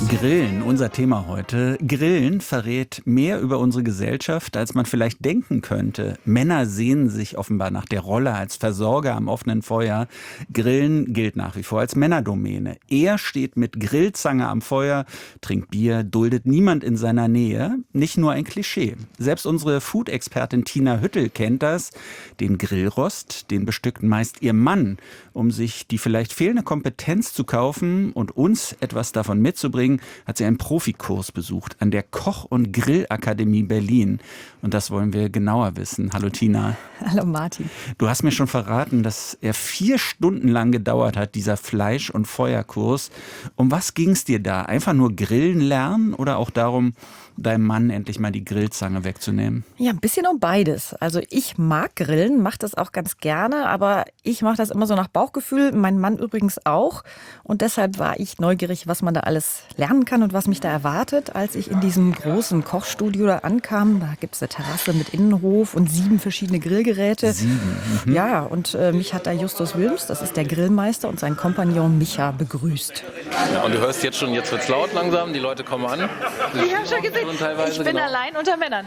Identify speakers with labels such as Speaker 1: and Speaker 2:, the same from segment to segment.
Speaker 1: Grillen, unser Thema heute. Grillen verrät mehr über unsere Gesellschaft, als man vielleicht denken könnte. Männer sehnen sich offenbar nach der Rolle als Versorger am offenen Feuer. Grillen gilt nach wie vor als Männerdomäne. Er steht mit Grillzange am Feuer, trinkt Bier, duldet niemand in seiner Nähe. Nicht nur ein Klischee. Selbst unsere Food-Expertin Tina Hüttel kennt das. Den Grillrost, den bestückt meist ihr Mann, um sich die vielleicht fehlende Kompetenz zu kaufen und uns etwas davon mitzubringen, hat sie einen Profikurs besucht an der Koch- und Grillakademie Berlin. Und das wollen wir genauer wissen. Hallo Tina.
Speaker 2: Hallo Martin.
Speaker 1: Du hast mir schon verraten, dass er 4 Stunden lang gedauert hat, dieser Fleisch- und Feuerkurs. Um was ging es dir da? Einfach nur Grillen lernen oder auch darum, deinem Mann endlich mal die Grillzange wegzunehmen?
Speaker 2: Ja, ein bisschen um beides. Also ich mag Grillen, mache das auch ganz gerne, aber ich mache das immer so nach Bauchgefühl, mein Mann übrigens auch. Und deshalb war ich neugierig, was man da alles lernen kann und was mich da erwartet. Als ich in diesem großen Kochstudio da ankam, da gibt es eine Terrasse mit Innenhof und 7 verschiedene Grillgeräte.
Speaker 1: 7? Mhm.
Speaker 2: Ja, und mich hat da Justus Wilms, das ist der Grillmeister, und sein Kompagnon Micha begrüßt.
Speaker 3: Ja, und du hörst jetzt schon, jetzt wird's laut langsam, die Leute kommen an.
Speaker 4: Ich habe schon gesehen, ich bin allein unter Männern.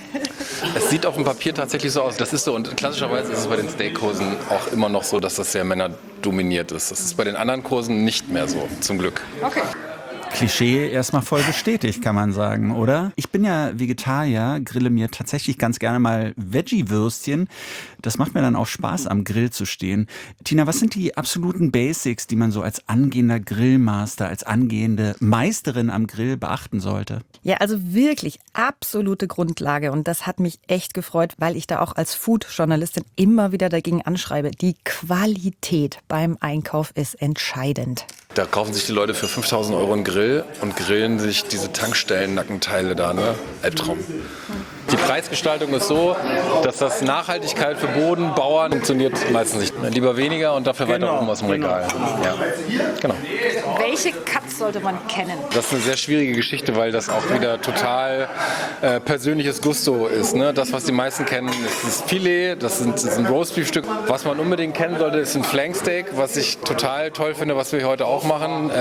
Speaker 3: Es sieht auf dem Papier tatsächlich so aus. Das ist so, und klassischerweise ist es bei den Steakkursen auch immer noch so, dass das sehr männerdominiert ist. Das ist bei den anderen Kursen nicht mehr so, zum Glück.
Speaker 4: Okay.
Speaker 1: Klischee erstmal voll bestätigt, kann man sagen, oder? Ich bin ja Vegetarier, grille mir tatsächlich ganz gerne mal Veggie-Würstchen. Das macht mir dann auch Spaß, am Grill zu stehen. Tina, was sind die absoluten Basics, die man so als angehender Grillmaster, als angehende Meisterin am Grill beachten sollte?
Speaker 2: Ja, also wirklich absolute Grundlage. Und das hat mich echt gefreut, weil ich da auch als Food-Journalistin immer wieder dagegen anschreibe. Die Qualität beim Einkauf ist entscheidend.
Speaker 3: Da kaufen sich die Leute für 5.000 Euro einen Grill und grillen sich diese Tankstellen-Nackenteile da, ne? Albtraum. Die Preisgestaltung ist so, dass das Nachhaltigkeit für Boden, Bauern funktioniert meistens nicht. Lieber weniger und dafür weiter oben aus dem Regal. Ja, genau.
Speaker 4: Welche Cuts sollte man kennen?
Speaker 3: Das ist eine sehr schwierige Geschichte, weil das auch wieder total persönliches Gusto ist. Ne? Das, was die meisten kennen, ist das Filet, das ist ein Roastbeef-Stück. Was man unbedingt kennen sollte, ist ein Flanksteak, was ich total toll finde, was wir heute auch machen,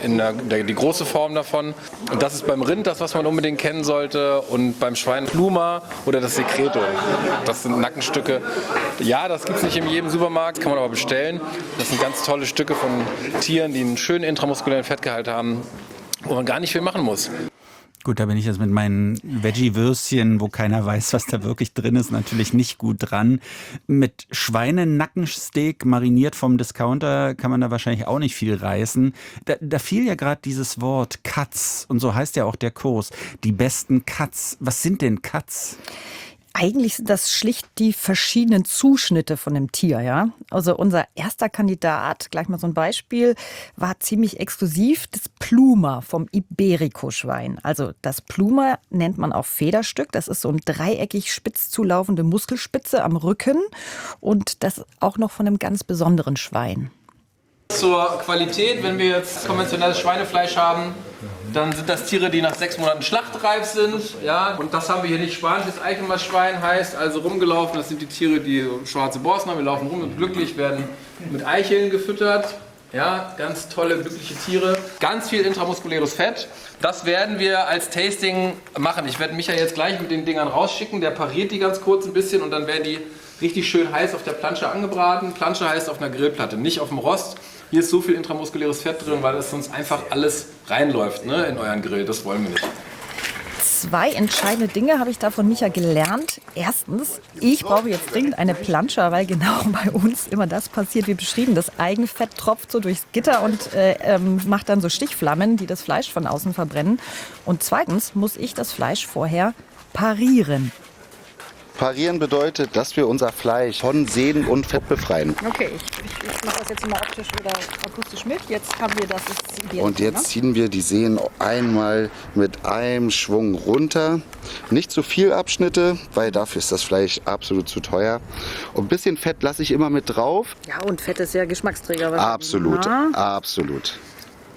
Speaker 3: die große Form davon. Und das ist beim Rind das, was man unbedingt kennen sollte, und beim Schwein Pluma oder das Secreto. Das sind Nackenstücke. Ja, das gibt es nicht in jedem Supermarkt, kann man aber bestellen. Das sind ganz tolle Stücke von Tieren, die einen schönen intramuskulären Fettgehalt haben, wo man gar nicht viel machen muss.
Speaker 1: Gut, da bin ich jetzt mit meinen Veggie-Würstchen, wo keiner weiß, was da wirklich drin ist, natürlich nicht gut dran. Mit Schweinenackensteak mariniert vom Discounter kann man da wahrscheinlich auch nicht viel reißen. Da fiel ja gerade dieses Wort Cuts, und so heißt ja auch der Kurs. Die besten Cuts. Was sind denn Cuts?
Speaker 2: Eigentlich sind das schlicht die verschiedenen Zuschnitte von dem Tier, ja. Also unser erster Kandidat, gleich mal so ein Beispiel, war ziemlich exklusiv, das Pluma vom Iberico-Schwein. Also das Pluma nennt man auch Federstück. Das ist so ein dreieckig spitz zulaufende Muskelspitze am Rücken, und das auch noch von einem ganz besonderen Schwein.
Speaker 3: Zur Qualität, wenn wir jetzt konventionelles Schweinefleisch haben, dann sind das Tiere, die nach 6 Monaten schlachtreif sind. Ja? Und das haben wir hier nicht. Spanisches Eichelmaschwein heißt also rumgelaufen. Das sind die Tiere, die schwarze Borsten haben. Wir laufen rum und glücklich, werden mit Eicheln gefüttert. Ja, ganz tolle, glückliche Tiere. Ganz viel intramuskuläres Fett. Das werden wir als Tasting machen. Ich werde Micha jetzt gleich mit den Dingern rausschicken. Der pariert die ganz kurz ein bisschen und dann werden die richtig schön heiß auf der Plansche angebraten. Plansche heißt auf einer Grillplatte, nicht auf dem Rost. Hier ist so viel intramuskuläres Fett drin, weil das sonst einfach alles reinläuft, ne, in euren Grill. Das wollen wir nicht.
Speaker 2: 2 entscheidende Dinge habe ich da von Micha gelernt. Erstens, ich brauche jetzt dringend eine Plansche, weil genau bei uns immer das passiert, wie beschrieben. Das Eigenfett tropft so durchs Gitter und macht dann so Stichflammen, die das Fleisch von außen verbrennen. Und zweitens muss ich das Fleisch vorher parieren.
Speaker 5: Parieren bedeutet, dass wir unser Fleisch von Sehnen und Fett befreien.
Speaker 4: Okay, ich mache das jetzt mal optisch oder akustisch mit. Jetzt haben wir das.
Speaker 5: Und jetzt ziehen wir die Sehnen einmal mit einem Schwung runter. Nicht zu viel Abschnitte, weil dafür ist das Fleisch absolut zu teuer. Und ein bisschen Fett lasse ich immer mit drauf.
Speaker 4: Ja, und Fett ist ja Geschmacksträger.
Speaker 5: Absolut, absolut.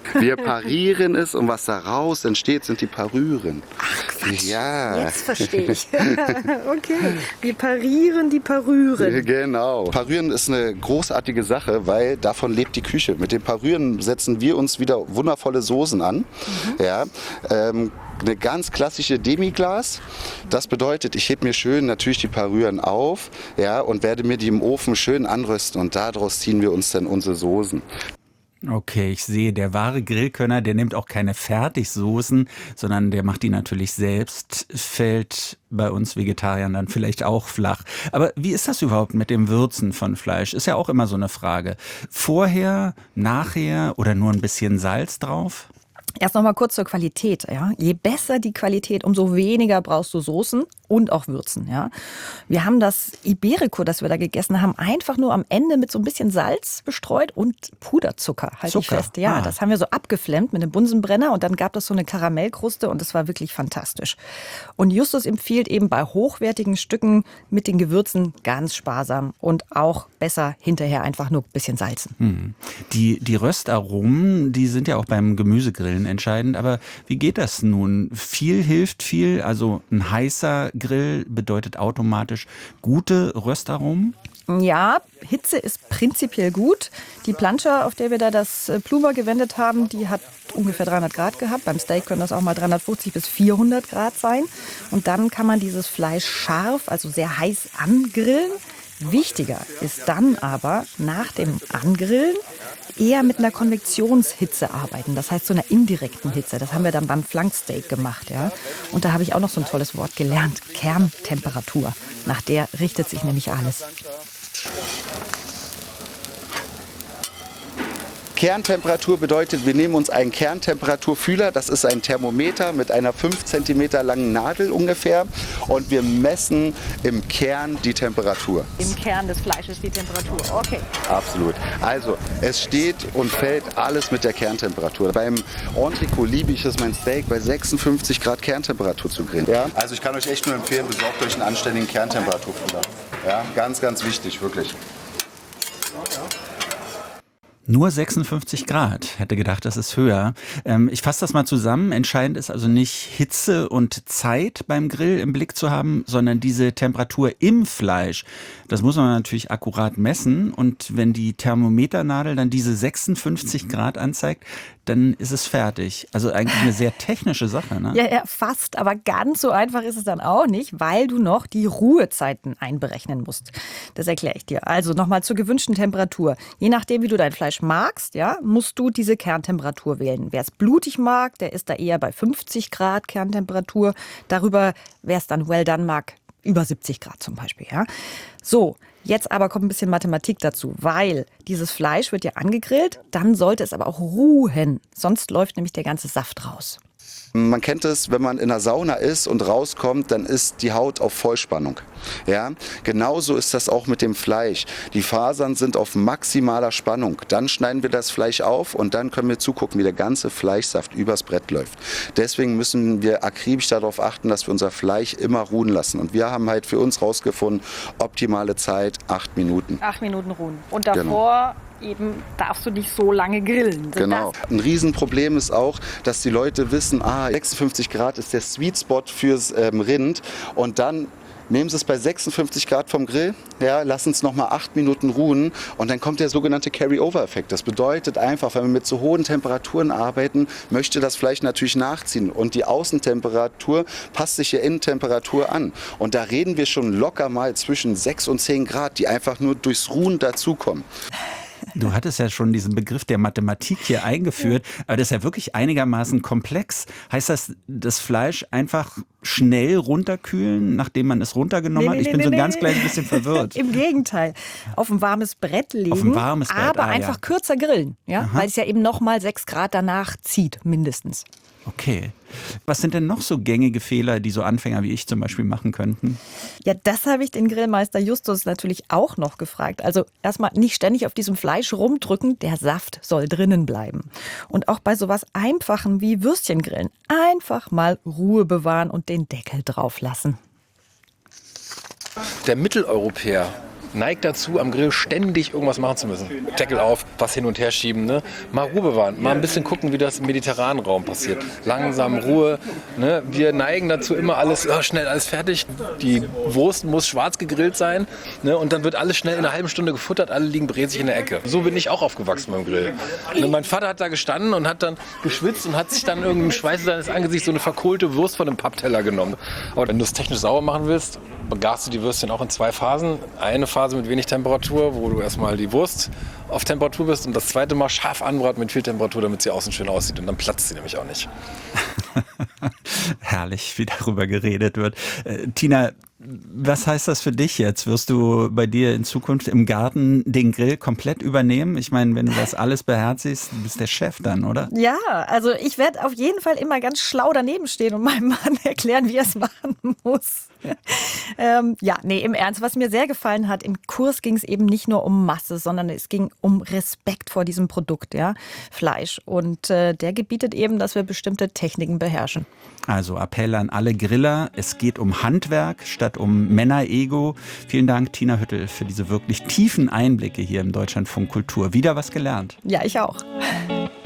Speaker 5: Wir parieren es und was daraus entsteht, sind die Parüren.
Speaker 2: Ach Quatsch,
Speaker 5: ja.
Speaker 2: Jetzt verstehe ich. Okay, wir parieren die Parüren.
Speaker 5: Genau. Parüren ist eine großartige Sache, weil davon lebt die Küche. Mit den Parüren setzen wir uns wieder wundervolle Soßen an. Ja, eine ganz klassische Demi-Glace. Das bedeutet, ich hebe mir schön natürlich die Parüren auf, ja, und werde mir die im Ofen schön anrösten und daraus ziehen wir uns dann unsere Soßen.
Speaker 1: Okay, ich sehe, der wahre Grillkönner, der nimmt auch keine Fertigsoßen, sondern der macht die natürlich selbst, fällt bei uns Vegetariern dann vielleicht auch flach. Aber wie ist das überhaupt mit dem Würzen von Fleisch? Ist ja auch immer so eine Frage. Vorher, nachher oder nur ein bisschen Salz drauf?
Speaker 2: Erst noch mal kurz zur Qualität. Ja? Je besser die Qualität, umso weniger brauchst du Soßen und auch Würzen. Ja? Wir haben das Iberico, das wir da gegessen haben, einfach nur am Ende mit so ein bisschen Salz bestreut und Puderzucker, halte ich fest. Ja, das haben wir so abgeflemmt mit einem Bunsenbrenner und dann gab es so eine Karamellkruste und das war wirklich fantastisch. Und Justus empfiehlt eben bei hochwertigen Stücken mit den Gewürzen ganz sparsam und auch besser hinterher einfach nur ein bisschen salzen.
Speaker 1: Die Röstaromen, die sind ja auch beim Gemüsegrillen entscheidend, aber wie geht das nun? Viel hilft viel, also ein heißer Grill bedeutet automatisch gute Röstaromen?
Speaker 2: Ja, Hitze ist prinzipiell gut. Die Plancha, auf der wir da das Pluma gewendet haben, die hat ungefähr 300 Grad gehabt. Beim Steak können das auch mal 350 bis 400 Grad sein. Und dann kann man dieses Fleisch scharf, also sehr heiß angrillen. Wichtiger ist dann aber nach dem Angrillen eher mit einer Konvektionshitze arbeiten. Das heißt so einer indirekten Hitze. Das haben wir dann beim Flanksteak gemacht. Ja? Und da habe ich auch noch so ein tolles Wort gelernt. Kerntemperatur. Nach der richtet sich nämlich alles.
Speaker 5: Kerntemperatur bedeutet, wir nehmen uns einen Kerntemperaturfühler, das ist ein Thermometer mit einer 5 cm langen Nadel ungefähr und wir messen im Kern die Temperatur.
Speaker 4: Im Kern des Fleisches die Temperatur, okay.
Speaker 5: Absolut. Also es steht und fällt alles mit der Kerntemperatur. Beim Entrecot liebe ich es, mein Steak bei 56 Grad Kerntemperatur zu grillen. Ja? Also ich kann euch echt nur empfehlen, besorgt euch einen anständigen Kerntemperaturfühler. Ja? Ganz, ganz wichtig, wirklich.
Speaker 1: Nur 56 Grad. Hätte gedacht, das ist höher. Ich fasse das mal zusammen. Entscheidend ist also nicht Hitze und Zeit beim Grill im Blick zu haben, sondern diese Temperatur im Fleisch. Das muss man natürlich akkurat messen. Und wenn die Thermometernadel dann diese 56 Grad anzeigt, dann ist es fertig. Also eigentlich eine sehr technische Sache, ne?
Speaker 2: Ja, fast. Aber ganz so einfach ist es dann auch nicht, weil du noch die Ruhezeiten einberechnen musst. Das erkläre ich dir. Also nochmal zur gewünschten Temperatur. Je nachdem, wie du dein Fleisch magst, ja, musst du diese Kerntemperatur wählen. Wer es blutig mag, der ist da eher bei 50 Grad Kerntemperatur. Darüber, wer es dann well done mag, über 70 Grad zum Beispiel. Ja. So, jetzt aber kommt ein bisschen Mathematik dazu, weil dieses Fleisch wird ja angegrillt, dann sollte es aber auch ruhen, sonst läuft nämlich der ganze Saft raus.
Speaker 5: Man kennt es, wenn man in der Sauna ist und rauskommt, dann ist die Haut auf Vollspannung. Ja? Genauso ist das auch mit dem Fleisch. Die Fasern sind auf maximaler Spannung. Dann schneiden wir das Fleisch auf und dann können wir zugucken, wie der ganze Fleischsaft übers Brett läuft. Deswegen müssen wir akribisch darauf achten, dass wir unser Fleisch immer ruhen lassen. Und wir haben halt für uns rausgefunden, optimale Zeit 8 Minuten.
Speaker 4: 8 Minuten ruhen. Und davor eben darfst du nicht so lange grillen.
Speaker 5: Genau. Ein Riesenproblem ist auch, dass die Leute wissen, 56 Grad ist der Sweet Spot fürs Rind und dann nehmen Sie es bei 56 Grad vom Grill, ja, lassen es nochmal 8 Minuten ruhen und dann kommt der sogenannte Carry-Over-Effekt. Das bedeutet einfach, wenn wir mit so hohen Temperaturen arbeiten, möchte das Fleisch natürlich nachziehen und die Außentemperatur passt sich der Innentemperatur an. Und da reden wir schon locker mal zwischen 6 und 10 Grad, die einfach nur durchs Ruhen dazukommen.
Speaker 1: Du hattest ja schon diesen Begriff der Mathematik hier eingeführt, aber das ist ja wirklich einigermaßen komplex. Heißt das Fleisch einfach schnell runterkühlen, nachdem man es runtergenommen hat? Ich bin so ein ganz kleines bisschen verwirrt.
Speaker 2: Im Gegenteil. Auf ein warmes Brett legen,
Speaker 1: auf ein warmes Brett,
Speaker 2: aber einfach kürzer grillen, ja? Weil es ja eben nochmal 6 Grad danach zieht, mindestens.
Speaker 1: Okay. Was sind denn noch so gängige Fehler, die so Anfänger wie ich zum Beispiel machen könnten?
Speaker 2: Ja, das habe ich den Grillmeister Justus natürlich auch noch gefragt. Also erstmal nicht ständig auf diesem Fleisch rumdrücken, der Saft soll drinnen bleiben. Und auch bei sowas Einfachem wie Würstchengrillen einfach mal Ruhe bewahren und den Deckel drauf lassen.
Speaker 3: Der Mitteleuropäer neigt dazu, am Grill ständig irgendwas machen zu müssen. Deckel auf, was hin und her schieben, ne? Mal Ruhe bewahren, mal ein bisschen gucken, wie das im mediterranen Raum passiert. Langsam, Ruhe. Ne? Wir neigen dazu immer alles, schnell alles fertig. Die Wurst muss schwarz gegrillt sein, ne? Und dann wird alles schnell in einer halben Stunde gefuttert, alle liegen bräsig in der Ecke. So bin ich auch aufgewachsen beim Grill. Ne? Mein Vater hat da gestanden und hat dann geschwitzt und hat sich dann irgendwie im Schweiße seines Angesichts so eine verkohlte Wurst von einem Pappteller genommen. Aber wenn du es technisch sauber machen willst, begarst du die Würstchen auch in 2 Phasen. Eine Phase mit wenig Temperatur, wo du erstmal die Wurst auf Temperatur bist und das zweite Mal scharf anbraten mit viel Temperatur, damit sie außen schön aussieht und dann platzt sie nämlich auch nicht.
Speaker 1: Herrlich, wie darüber geredet wird. Tina, was heißt das für dich jetzt? Wirst du bei dir in Zukunft im Garten den Grill komplett übernehmen? Ich meine, wenn du das alles beherzigst, du bist der Chef dann, oder?
Speaker 2: Ja, also ich werde auf jeden Fall immer ganz schlau daneben stehen und meinem Mann erklären, wie er es machen muss. Im Ernst, was mir sehr gefallen hat, im Kurs ging es eben nicht nur um Masse, sondern es ging um Respekt vor diesem Produkt, ja, Fleisch. Und der gebietet eben, dass wir bestimmte Techniken beherrschen.
Speaker 1: Also Appell an alle Griller, es geht um Handwerk statt um Männerego. Vielen Dank, Tina Hüttel, für diese wirklich tiefen Einblicke hier im Deutschlandfunk Kultur. Wieder was gelernt.
Speaker 2: Ja, ich auch.